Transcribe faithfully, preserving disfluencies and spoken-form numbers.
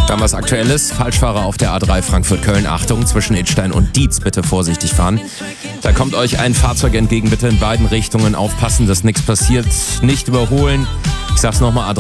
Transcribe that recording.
Dann was Aktuelles. Falschfahrer auf der A drei Frankfurt-Köln. Achtung, zwischen Idstein und Dietz bitte vorsichtig fahren. Da kommt euch ein Fahrzeug entgegen, bitte in beiden Richtungen aufpassen, dass nichts passiert. Nicht überholen. Ich sag's nochmal, A drei